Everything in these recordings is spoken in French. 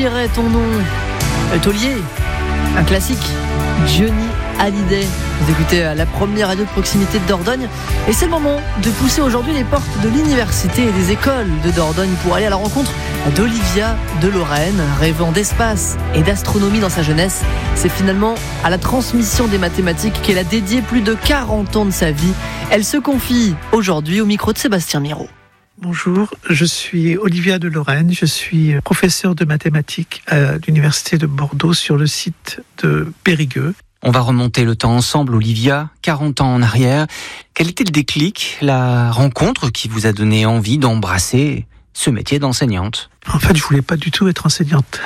j'oublierai ton nom. Taulier, un classique. Johnny Hallyday. Vous écoutez la première radio de proximité de Dordogne. Et c'est le moment de pousser aujourd'hui les portes de l'université et des écoles de Dordogne pour aller à la rencontre d'Olivia de Lorraine, rêvant d'espace et d'astronomie dans sa jeunesse. C'est finalement à la transmission des mathématiques qu'elle a dédié plus de 40 ans de sa vie. Elle se confie aujourd'hui au micro de Sébastien Miro. Bonjour, je suis Olivia de Lorraine, je suis professeur de mathématiques à l'université de Bordeaux sur le site de Périgueux. On va remonter le temps ensemble, Olivia, 40 ans en arrière. Quel était le déclic, la rencontre qui vous a donné envie d'embrasser ce métier d'enseignante ? En fait, je voulais pas du tout être enseignante,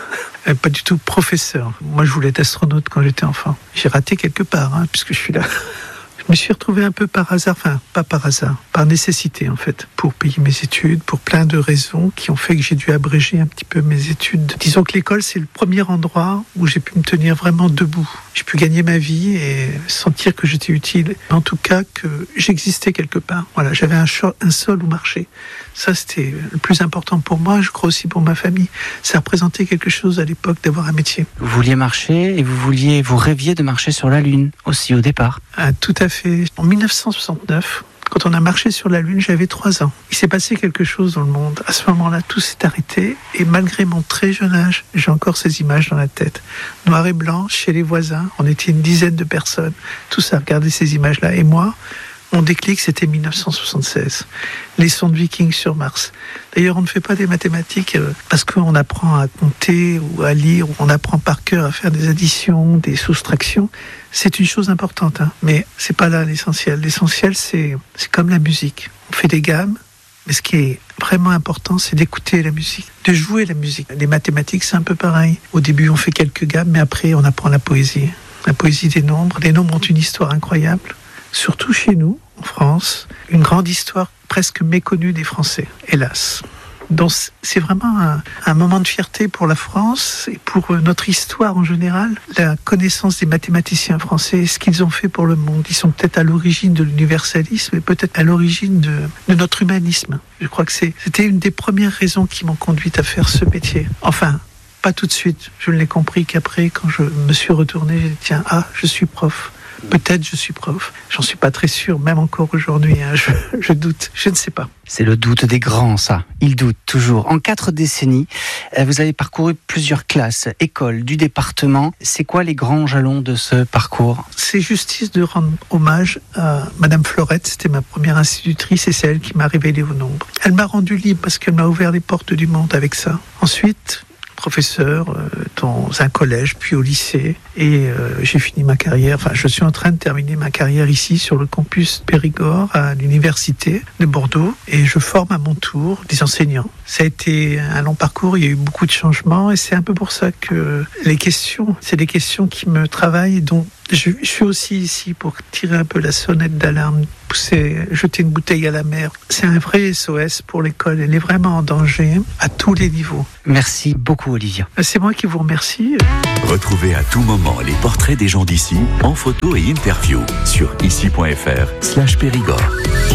pas du tout professeur. Moi, je voulais être astronaute quand j'étais enfant. J'ai raté quelque part, puisque je suis là. Je me suis retrouvé un peu par hasard, enfin pas par hasard, par nécessité en fait, pour payer mes études, pour plein de raisons qui ont fait que j'ai dû abréger un petit peu mes études. Disons que l'école, c'est le premier endroit où j'ai pu me tenir vraiment debout. J'ai pu gagner ma vie et sentir que j'étais utile, en tout cas que j'existais quelque part. Voilà, j'avais un sol où marcher. Ça, c'était le plus important pour moi, je crois aussi pour ma famille. Ça représentait quelque chose à l'époque d'avoir un métier. Vous vouliez marcher et vous rêviez de marcher sur la Lune aussi au départ. Tout à fait. En 1969, quand on a marché sur la Lune, j'avais 3 ans. Il s'est passé quelque chose dans le monde. À ce moment-là, tout s'est arrêté. Et malgré mon très jeune âge, j'ai encore ces images dans la tête. Noir et blanc, chez les voisins, on était une dizaine de personnes. Tous à regarder ces images-là. Et moi, mon déclic, c'était 1976. Les sondes Vikings sur Mars. D'ailleurs, on ne fait pas des mathématiques parce qu'on apprend à compter ou à lire, ou on apprend par cœur à faire des additions, des soustractions. C'est une chose importante, mais c'est pas là l'essentiel. L'essentiel, c'est comme la musique. On fait des gammes, mais ce qui est vraiment important, c'est d'écouter la musique, de jouer la musique. Les mathématiques, c'est un peu pareil. Au début, on fait quelques gammes, mais après, on apprend la poésie. La poésie des nombres. Les nombres ont une histoire incroyable. Surtout chez nous, en France, une grande histoire presque méconnue des Français, hélas. Donc c'est vraiment un moment de fierté pour la France et pour notre histoire en général. La connaissance des mathématiciens français et ce qu'ils ont fait pour le monde. Ils sont peut-être à l'origine de l'universalisme et peut-être à l'origine de notre humanisme. Je crois que c'était une des premières raisons qui m'ont conduite à faire ce métier. Enfin, pas tout de suite. Je ne l'ai compris qu'après, quand je me suis retourné, j'ai dit tiens, je suis prof. Peut-être je suis prof. J'en suis pas très sûr, même encore aujourd'hui. Je doute, je ne sais pas. C'est le doute des grands, ça. Ils doutent toujours. En 4 décennies, vous avez parcouru plusieurs classes, écoles du département. C'est quoi les grands jalons de ce parcours ? C'est justice de rendre hommage à Madame Florette. C'était ma première institutrice et c'est elle qui m'a révélé au nombre. Elle m'a rendu libre parce qu'elle m'a ouvert les portes du monde avec ça. Ensuite, professeur dans un collège, puis au lycée. Et j'ai fini ma carrière, je suis en train de terminer ma carrière ici sur le campus Périgord à l'université de Bordeaux. Et je forme à mon tour des enseignants. Ça a été un long parcours, il y a eu beaucoup de changements. Et c'est un peu pour ça que c'est des questions qui me travaillent. Donc je suis aussi ici pour tirer un peu la sonnette d'alarme, jeter une bouteille à la mer. C'est un vrai SOS pour l'école. Elle est vraiment en danger à tous les niveaux. Merci beaucoup, Olivia. C'est moi qui vous remercie. Retrouvez à tout moment les portraits des gens d'ici en photo et interview sur ici.fr/Périgord.